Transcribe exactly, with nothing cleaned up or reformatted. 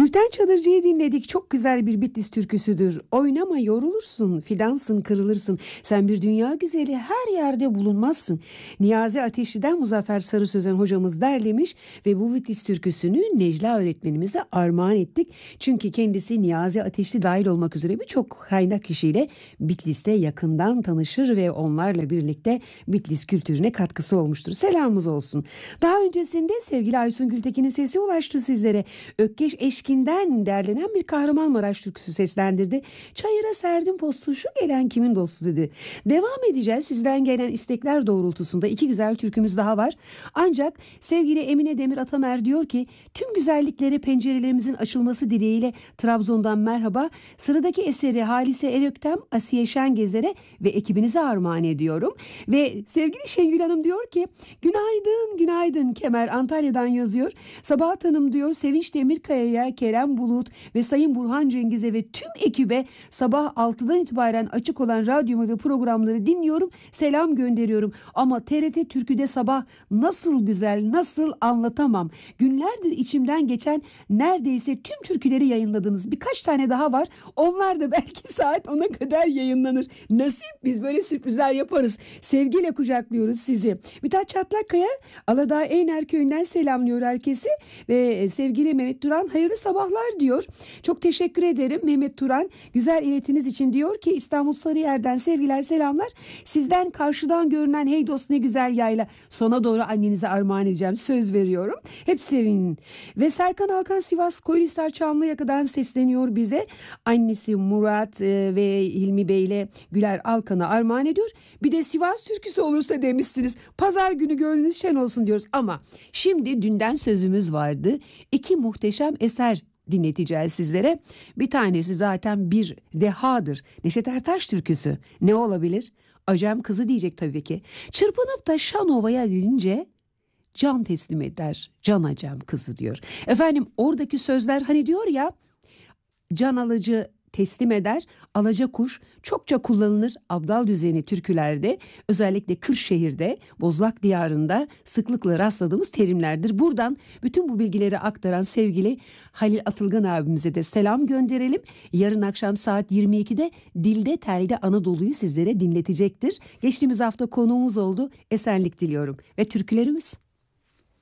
Gülten Çadırcı'yı dinledik. Çok güzel bir Bitlis türküsüdür. Oynama yorulursun, fidansın kırılırsın. Sen bir dünya güzeli, her yerde bulunmazsın. Niyazi Ateşli'den Muzaffer Sarı Sözen hocamız derlemiş ve bu Bitlis türküsünü Necla öğretmenimize armağan ettik. Çünkü kendisi Niyazi Ateşli dahil olmak üzere birçok kaynak kişiyle Bitlis'te yakından tanışır ve onlarla birlikte Bitlis kültürüne katkısı olmuştur. Selamımız olsun. Daha öncesinde sevgili Aysun Gültekin'in sesi ulaştı sizlere. Ökkeş Eşkin'den derlenen bir Kahramanmaraş türküsü seslendirdi. Çayıra serdim postu, şu gelen kimin dostu dedi. Devam edeceğiz. Sizden gelen istekler doğrultusunda iki güzel türkümüz daha var. Ancak sevgili Emine Demir Atamer diyor ki tüm güzelliklere pencerelerimizin açılması dileğiyle Trabzon'dan merhaba. Sıradaki eseri Halise Eröktem, Asiye Şengezer'e ve ekibinize armağan ediyorum. Ve sevgili Şengül Hanım diyor ki günaydın günaydın Kemer, Antalya'dan yazıyor. Sabahat Hanım diyor Sevinç Demirkaya'ya, Kerem Bulut ve Sayın Burhan Cengiz'e ve tüm ekibe sabah altıdan itibaren açık olan radyomu ve programları dinliyorum. Selam gönderiyorum. Ama T R T Türkü'de sabah nasıl güzel, nasıl anlatamam. Günlerdir içimden geçen neredeyse tüm türküleri yayınladınız. Birkaç tane daha var. Onlar da belki saat ona kadar yayınlanır. Nasip, biz böyle sürprizler yaparız. Sevgiyle kucaklıyoruz sizi. Mithat Çatlakkaya Aladağ Eyner Köyü'nden selamlıyor herkesi ve sevgili Mehmet Turan hayırlı sabahlar diyor. Çok teşekkür ederim Mehmet Turan. Güzel iletiniz için diyor ki İstanbul Sarıyer'den sevgiler selamlar. Sizden karşıdan görünen hey dost ne güzel yayla. Sona doğru annenize armağan edeceğim. Söz veriyorum. Hep sevinin. Ve Serkan Alkan Sivas Koyunhisar Çamlıyaka'dan sesleniyor bize. Annesi Murat e, ve Hilmi Bey ile Güler Alkan'a armağan ediyor. Bir de Sivas türküsü olursa demişsiniz. Pazar günü gönlünüz şen olsun diyoruz. Ama şimdi dünden sözümüz vardı. İki muhteşem eser dinleteceğiz sizlere. Bir tanesi zaten bir dehadır. Neşet Ertaş türküsü. Ne olabilir? Acem kızı diyecek tabii ki. Çırpınıp da Şanova'ya gelince can teslim eder. Can acem kızı diyor. Efendim oradaki sözler hani diyor ya, can alıcı teslim eder, alaca kuş çokça kullanılır Abdal düzeni türkülerde, özellikle Kırşehir'de, Bozlak diyarında sıklıkla rastladığımız terimlerdir. Buradan bütün bu bilgileri aktaran sevgili Halil Atılgan abimize de selam gönderelim. Yarın akşam saat yirmi ikide Dilde Telde Anadolu'yu sizlere dinletecektir. Geçtiğimiz hafta konuğumuz oldu. Esenlik diliyorum ve türkülerimiz